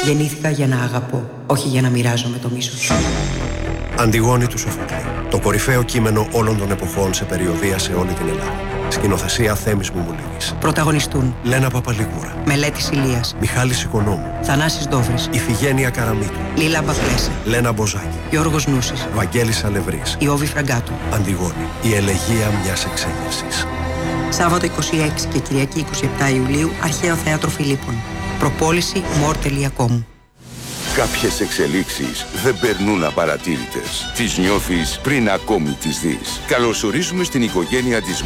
Γεννήθηκα για να αγαπώ, όχι για να μοιράζομαι το μίσος. Αντιγόνη του Σοφοκλή. Το κορυφαίο κείμενο όλων των εποχών σε περιοδεία σε όλη την Ελλάδα. Σκηνοθεσία Θέμης Μουμουλίδης. Πρωταγωνιστούν Λένα Παπαλίγουρα. Μελέτης Ηλίας, Μιχάλης Οικονόμου. Θανάσης Ντόβρης, Ιφηγένεια Καραμίτου. Λίλα Μπακλέσα, Λένα Μποζάκη. Γιώργος Νούσης, Βαγγέλης Αλευρής. Ιώβη Φραγκάτου. Αντιγόνη. Η ελεγεία μιας εξέγερσης. Σάββατο 26 και Κυριακή 27 Ιουλίου, Αρχαίο Θέατρο Φιλίππων. Προπόληση more.com. Κάποιες εξελίξεις δεν περνούν απαρατήρητες. Τις νιώθεις πριν ακόμη τις δεις. Καλωσορίζουμε στην οικογένεια της